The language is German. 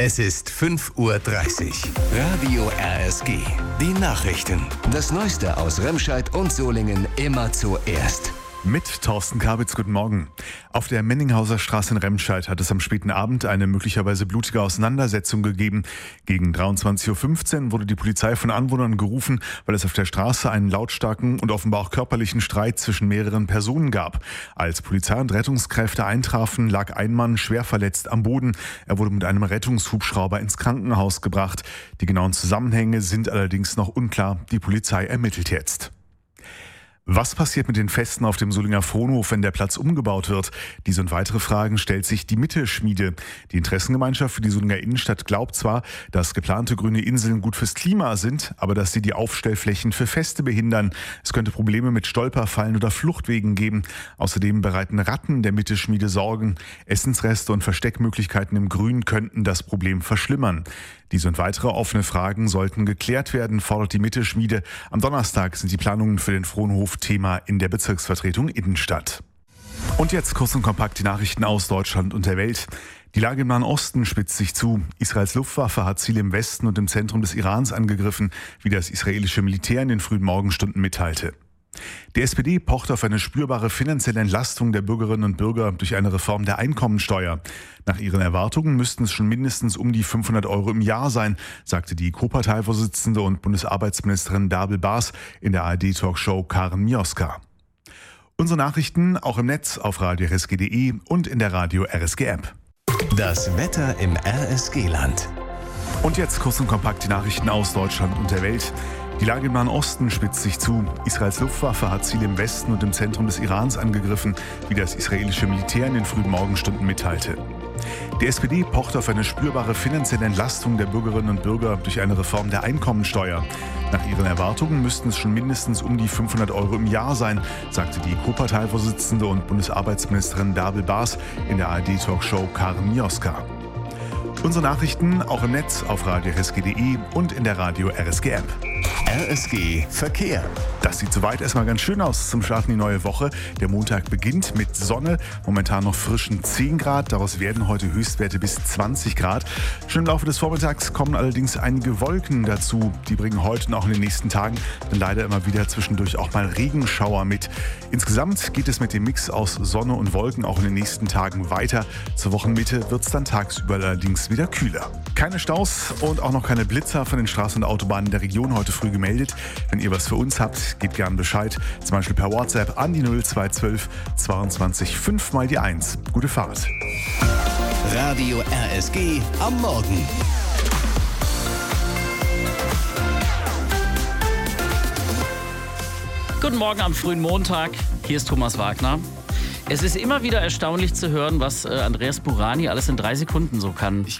Es ist 5:30 Uhr. Radio RSG. Die Nachrichten. Das Neueste aus Remscheid und Solingen immer zuerst. Mit Thorsten Kabitz, guten Morgen. Auf der Menninghauser Straße in Remscheid hat es am späten Abend eine möglicherweise blutige Auseinandersetzung gegeben. Gegen 23:15 Uhr wurde die Polizei von Anwohnern gerufen, weil es auf der Straße einen lautstarken und offenbar auch körperlichen Streit zwischen mehreren Personen gab. Als Polizei und Rettungskräfte eintrafen, lag ein Mann schwer verletzt am Boden. Er wurde mit einem Rettungshubschrauber ins Krankenhaus gebracht. Die genauen Zusammenhänge sind allerdings noch unklar. Die Polizei ermittelt jetzt. Was passiert mit den Festen auf dem Solinger Fronhof, wenn der Platz umgebaut wird? Diese und weitere Fragen stellt sich die Mitte-Schmiede. Die Interessengemeinschaft für die Solinger Innenstadt glaubt zwar, dass geplante grüne Inseln gut fürs Klima sind, aber dass sie die Aufstellflächen für Feste behindern. Es könnte Probleme mit Stolperfallen oder Fluchtwegen geben. Außerdem bereiten Ratten der Mitte-Schmiede Sorgen. Essensreste und Versteckmöglichkeiten im Grün könnten das Problem verschlimmern. Diese und weitere offene Fragen sollten geklärt werden, fordert die Mitte-Schmiede. Am Donnerstag sind die Planungen für den Fronhof Thema in der Bezirksvertretung Innenstadt. Und jetzt kurz und kompakt die Nachrichten aus Deutschland und der Welt. Die Lage im Nahen Osten spitzt sich zu. Israels Luftwaffe hat Ziele im Westen und im Zentrum des Irans angegriffen, wie das israelische Militär in den frühen Morgenstunden mitteilte. Die SPD pocht auf eine spürbare finanzielle Entlastung der Bürgerinnen und Bürger durch eine Reform der Einkommensteuer. Nach ihren Erwartungen müssten es schon mindestens um die 500 € im Jahr sein, sagte die Co-Parteivorsitzende und Bundesarbeitsministerin Bärbel Baas in der ARD-Talkshow Karen Mioska. Unsere Nachrichten auch im Netz auf radio-rsg.de und in der Radio RSG-App. Das Wetter im RSG-Land. Und jetzt kurz und kompakt die Nachrichten aus Deutschland und der Welt. Die Lage im Nahen Osten spitzt sich zu. Israels Luftwaffe hat Ziele im Westen und im Zentrum des Irans angegriffen, wie das israelische Militär in den frühen Morgenstunden mitteilte. Die SPD pocht auf eine spürbare finanzielle Entlastung der Bürgerinnen und Bürger durch eine Reform der Einkommensteuer. Nach ihren Erwartungen müssten es schon mindestens um die 500 € im Jahr sein, sagte die Co-Parteivorsitzende und Bundesarbeitsministerin Bärbel Baas in der ARD-Talkshow Karen Mioska. Unsere Nachrichten auch im Netz auf radio-rsg.de und in der Radio RSG-App. RSG Verkehr. Das sieht soweit erstmal ganz schön aus zum Start in die neue Woche. Der Montag beginnt mit Sonne, momentan noch frischen 10 Grad. Daraus werden heute Höchstwerte bis 20 Grad. Schon im Laufe des Vormittags kommen allerdings einige Wolken dazu. Die bringen heute und auch in den nächsten Tagen dann leider immer wieder zwischendurch auch mal Regenschauer mit. Insgesamt geht es mit dem Mix aus Sonne und Wolken auch in den nächsten Tagen weiter. Zur Wochenmitte wird es dann tagsüber allerdings wieder kühler. Keine Staus und auch noch keine Blitzer von den Straßen und Autobahnen der Region heute früh gemeldet. Wenn ihr was für uns habt, gebt gern Bescheid. Zum Beispiel per WhatsApp an die 0212 22 5 mal die 1. Gute Fahrt. Radio RSG am Morgen. Guten Morgen am frühen Montag. Hier ist Thomas Wagner. Es ist immer wieder erstaunlich zu hören, was Andreas Burani alles in 3 Sekunden so kann. Ich